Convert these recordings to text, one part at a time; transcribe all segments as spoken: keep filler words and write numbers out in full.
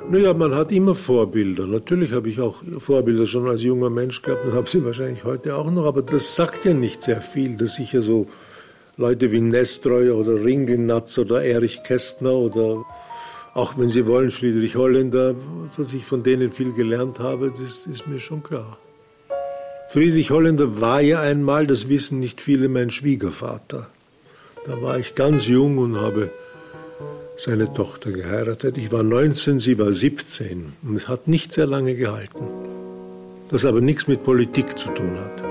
Naja, man hat immer Vorbilder. Natürlich habe ich auch Vorbilder schon als junger Mensch gehabt und habe sie wahrscheinlich heute auch noch. Aber das sagt ja nicht sehr viel, dass ich ja so Leute wie Nestroy oder Ringelnatz oder Erich Kästner oder auch, wenn Sie wollen, Friedrich Holländer, dass ich von denen viel gelernt habe, das ist mir schon klar. Friedrich Holländer war ja einmal, das wissen nicht viele, mein Schwiegervater. Da war ich ganz jung und habe seine Tochter geheiratet. Ich war neunzehn, sie war siebzehn. Und es hat nicht sehr lange gehalten. Das aber nichts mit Politik zu tun hat.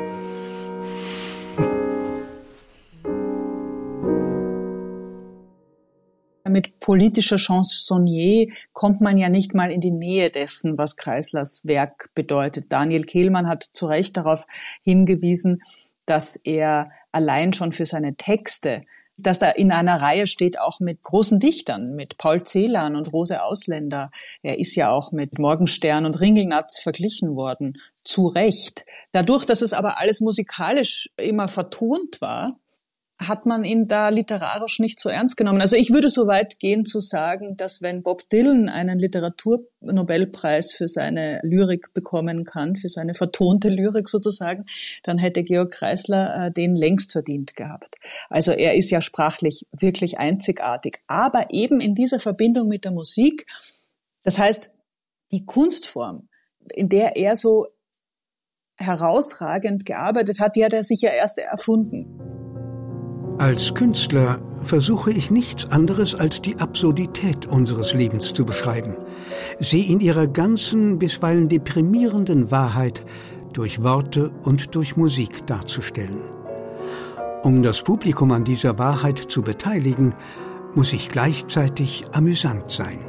Mit politischer Chansonnier kommt man ja nicht mal in die Nähe dessen, was Kreislers Werk bedeutet. Daniel Kehlmann hat zu Recht darauf hingewiesen, dass er allein schon für seine Texte, dass da in einer Reihe steht auch mit großen Dichtern, mit Paul Celan und Rose Ausländer. Er ist ja auch mit Morgenstern und Ringelnatz verglichen worden, zu Recht. Dadurch, dass es aber alles musikalisch immer vertont war, hat man ihn da literarisch nicht so ernst genommen. Also ich würde so weit gehen zu sagen, dass wenn Bob Dylan einen Literaturnobelpreis für seine Lyrik bekommen kann, für seine vertonte Lyrik sozusagen, dann hätte Georg Kreisler äh, den längst verdient gehabt. Also er ist ja sprachlich wirklich einzigartig, aber eben in dieser Verbindung mit der Musik, das heißt, die Kunstform, in der er so herausragend gearbeitet hat, die hat er sich ja erst erfunden. Als Künstler versuche ich nichts anderes als die Absurdität unseres Lebens zu beschreiben, sie in ihrer ganzen, bisweilen deprimierenden Wahrheit durch Worte und durch Musik darzustellen. Um das Publikum an dieser Wahrheit zu beteiligen, muss ich gleichzeitig amüsant sein.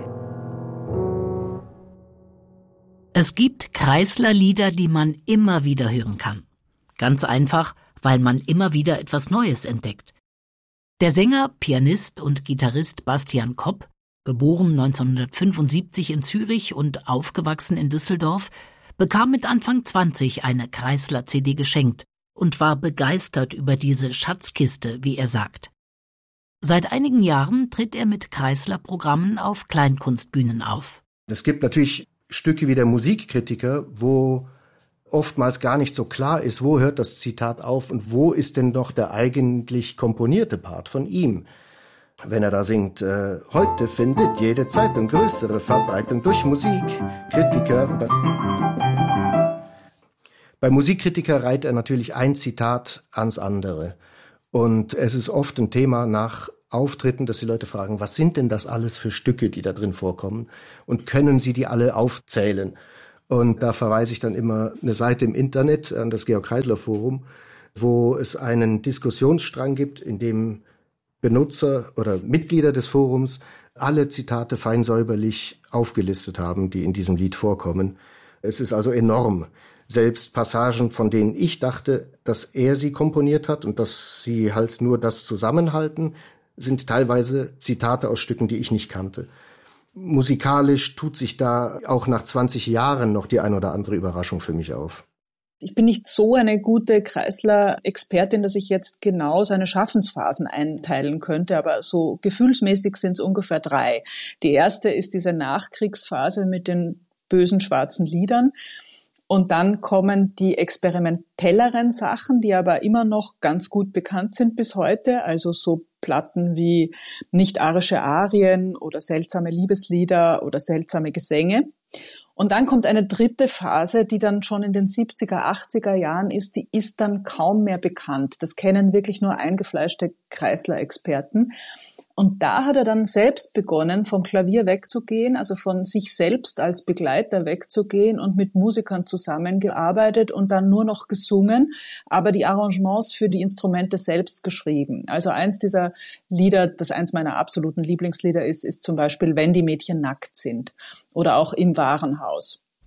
Es gibt Kreisler-Lieder, die man immer wieder hören kann. Ganz einfach, weil man immer wieder etwas Neues entdeckt. Der Sänger, Pianist und Gitarrist Bastian Kopp, geboren neunzehnhundertfünfundsiebzig in Zürich und aufgewachsen in Düsseldorf, bekam mit Anfang zwanzig eine Kreisler-C D geschenkt und war begeistert über diese Schatzkiste, wie er sagt. Seit einigen Jahren tritt er mit Kreisler-Programmen auf Kleinkunstbühnen auf. Es gibt natürlich Stücke wie der Musikkritiker, wo oftmals gar nicht so klar ist, wo hört das Zitat auf und wo ist denn doch der eigentlich komponierte Part von ihm. Wenn er da singt, äh, heute findet jede Zeitung größere Verbreitung durch Musik, Kritiker. Bei Musikkritiker reiht er natürlich ein Zitat ans andere. Und es ist oft ein Thema nach Auftritten, dass die Leute fragen, was sind denn das alles für Stücke, die da drin vorkommen? Und können sie die alle aufzählen? Und da verweise ich dann immer eine Seite im Internet an das Georg-Kreisler-Forum, wo es einen Diskussionsstrang gibt, in dem Benutzer oder Mitglieder des Forums alle Zitate fein säuberlich aufgelistet haben, die in diesem Lied vorkommen. Es ist also enorm. Selbst Passagen, von denen ich dachte, dass er sie komponiert hat und dass sie halt nur das zusammenhalten, sind teilweise Zitate aus Stücken, die ich nicht kannte. Musikalisch tut sich da auch nach zwanzig Jahren noch die ein oder andere Überraschung für mich auf. Ich bin nicht so eine gute Kreisler-Expertin, dass ich jetzt genau seine Schaffensphasen einteilen könnte, aber so gefühlsmäßig sind es ungefähr drei. Die erste ist diese Nachkriegsphase mit den bösen schwarzen Liedern. Und dann kommen die experimentelleren Sachen, die aber immer noch ganz gut bekannt sind bis heute, also so Platten wie nicht-arische Arien oder seltsame Liebeslieder oder seltsame Gesänge. Und dann kommt eine dritte Phase, die dann schon in den siebziger, achtziger Jahren ist, die ist dann kaum mehr bekannt. Das kennen wirklich nur eingefleischte Kreisler-Experten. Und da hat er dann selbst begonnen, vom Klavier wegzugehen, also von sich selbst als Begleiter wegzugehen und mit Musikern zusammengearbeitet und dann nur noch gesungen, aber die Arrangements für die Instrumente selbst geschrieben. Also eins dieser Lieder, das eins meiner absoluten Lieblingslieder ist, ist zum Beispiel Wenn die Mädchen nackt sind oder auch Im Warenhaus.